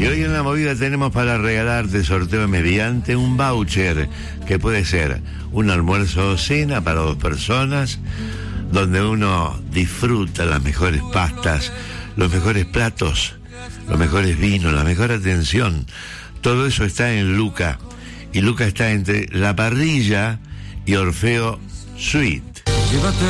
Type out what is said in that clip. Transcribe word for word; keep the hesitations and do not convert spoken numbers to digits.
Y hoy en La Movida tenemos para regalarte, sorteo mediante, un voucher que puede ser un almuerzo o cena para dos personas, donde uno disfruta las mejores pastas, los mejores platos, los mejores vinos, la mejor atención. Todo eso está en Luca. Y Luca está entre La Parrilla y Orfeo Suite. Llévate